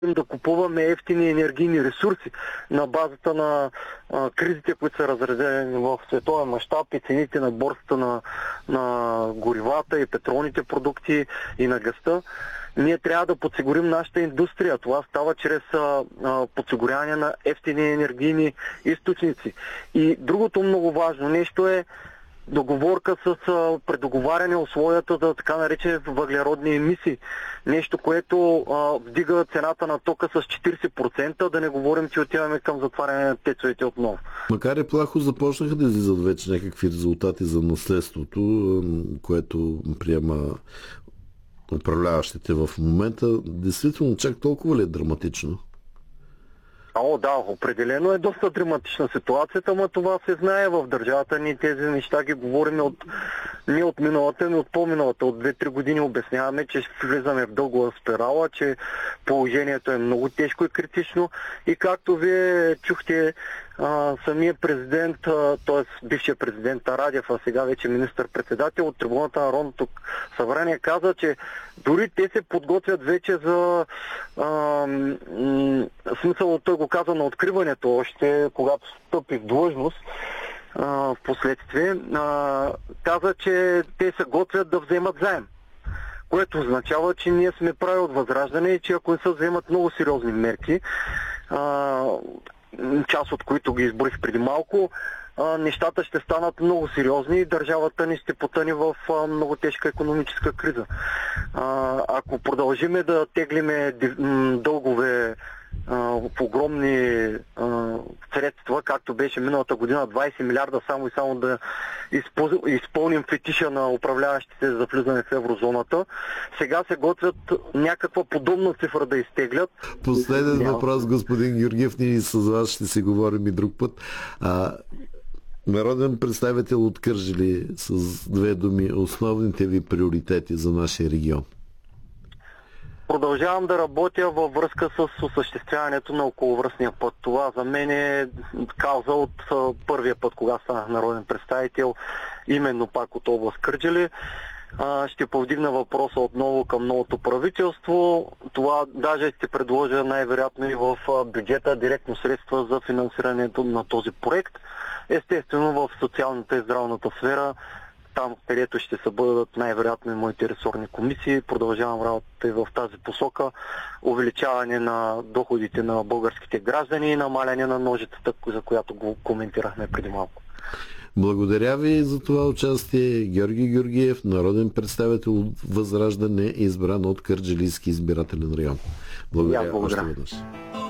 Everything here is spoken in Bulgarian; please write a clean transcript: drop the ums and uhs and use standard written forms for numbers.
да купуваме ефтини енергийни ресурси на базата на кризите, които са разразени в световен мащаб и цените на борсата на горивата и петролните продукти и на газта. Ние трябва да подсигурим нашата индустрия. Това става чрез подсигуряване на ефтини енергийни източници. И другото много важно нещо е договорка с предоговаряне условията за така наречени въглеродни емисии. Нещо, което вдига цената на тока с 40%, да не говорим, че отиваме към затваряне на тецовете отново. Макар и плахо започнаха да излизат вече някакви резултати за наследството, което приема управляващите в момента. Действително, чак толкова ли е драматично? Да, определено е доста драматична ситуацията, но това се знае в държавата ни. Тези неща ги говорим не от миналата, но от по-миналата. От 2-3 години обясняваме, че влизаме в дългова спирала, че положението е много тежко и критично. И както вие чухте, самия президент, т.е. бившия президент Радев, а сега вече министър-председател от трибуната на Народното събрание каза, че дори те се подготвят вече за смисъл, той го каза на откриването още, когато стъпи в длъжност, в последствие, каза, че те се готвят да вземат заем. Което означава, че ние сме прави от Възраждане и че ако не се вземат много сериозни мерки, част от които ги изборих преди малко, нещата ще станат много сериозни и държавата ни ще потъне в много тежка икономическа криза. Ако продължиме да теглиме дългове в огромни средства, както беше миналата година, 20 милиарда само да изпълним фетиша на управляващите за влизане в еврозоната. Сега се готвят някаква подобна цифра да изтеглят. Последен въпрос, господин Георгиев, ние с вас ще си говорим и друг път. Народен представител от Кърджали, с две думи, основните ви приоритети за нашия регион. Продължавам да работя във връзка с осъществяването на околовръстния път. Това за мен е кауза от първия път, кога станах народен представител, именно пак от област Кърджали. Ще повдигна въпроса отново към новото правителство. Това даже ще предложа най-вероятно и в бюджета директно средства за финансирането на този проект. Естествено в социалната и здравната сфера, там където ще се бъдат най-вероятно и моите ресорни комисии. Продължавам работата и в тази посока. Увеличаване на доходите на българските граждани и намаляне на ножицата, за която го коментирахме преди малко. Благодаря ви за това участие. Георги Георгиев, народен представител от Възраждане, избран от Кърджалийски избирателен район. Благодаря. Благодаря.